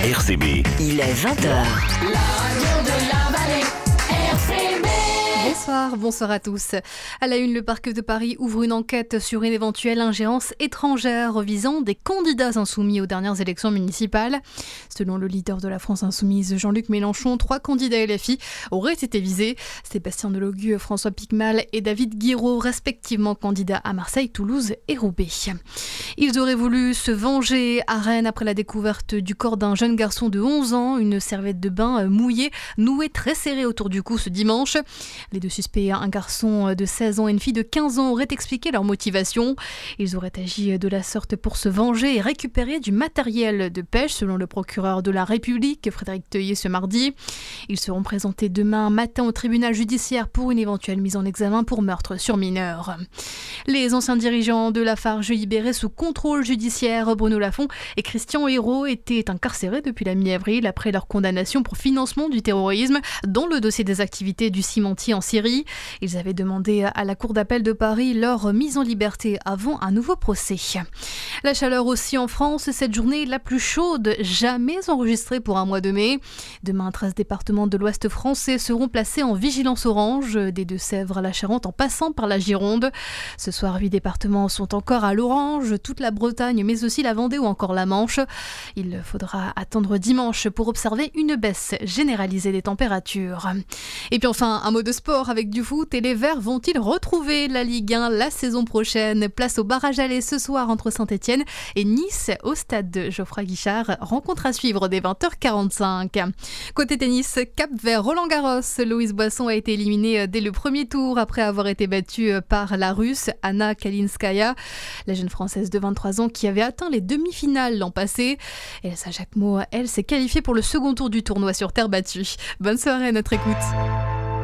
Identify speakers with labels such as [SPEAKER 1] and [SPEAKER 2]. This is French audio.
[SPEAKER 1] RCB.
[SPEAKER 2] Il est 20h.
[SPEAKER 3] Bonsoir à tous. À la une, le parquet de Paris ouvre une enquête sur une éventuelle ingérence étrangère visant des candidats insoumis aux dernières élections municipales. Selon le leader de la France insoumise, Jean-Luc Mélenchon, 3 candidats LFI auraient été visés. Sébastien Delogu, François Piquemal et David Guiraud, respectivement candidats à Marseille, Toulouse et Roubaix. Ils auraient voulu se venger à Rennes après la découverte du corps d'un jeune garçon de 11 ans, une serviette de bain mouillée, nouée très serrée autour du cou ce dimanche. Les deux suspects, un garçon de 16 ans et une fille de 15 ans, auraient expliqué leur motivation. Ils auraient agi de la sorte pour se venger et récupérer du matériel de pêche, selon le procureur de la République, Frédéric Teuillet, ce mardi. Ils seront présentés demain matin au tribunal judiciaire pour une éventuelle mise en examen pour meurtre sur mineur. Les anciens dirigeants de Lafarge libérés sous contrôle judiciaire, Bruno Lafont et Christian Hérault, étaient incarcérés depuis la mi-avril après leur condamnation pour financement du terrorisme dans le dossier des activités du cimentier en Syrie. Ils avaient demandé à la Cour d'appel de Paris leur mise en liberté avant un nouveau procès. La chaleur aussi en France, cette journée la plus chaude jamais enregistrée pour un mois de mai. Demain, 13 départements de l'Ouest français seront placés en vigilance orange, des Deux-Sèvres à la Charente en passant par la Gironde. Ce soir, 8 départements sont encore à l'orange, toute la Bretagne mais aussi la Vendée ou encore la Manche. Il faudra attendre dimanche pour observer une baisse généralisée des températures. Et puis enfin, un mot de sport avec du foot, et les Verts vont-ils retrouver la Ligue 1 la saison prochaine? Place au barrage aller ce soir entre Saint-Etienne et Nice au stade de Geoffroy Guichard. Rencontre à suivre dès 20h45. Côté tennis, Cap Vert Roland-Garros, Louise Boisson a été éliminée dès le premier tour après avoir été battue par la Russe Anna Kalinskaya, la jeune Française de 23 ans qui avait atteint les demi-finales l'an passé. Elsa Jacquemot, elle, s'est qualifiée pour le second tour du tournoi sur terre battue. Bonne soirée à notre écoute.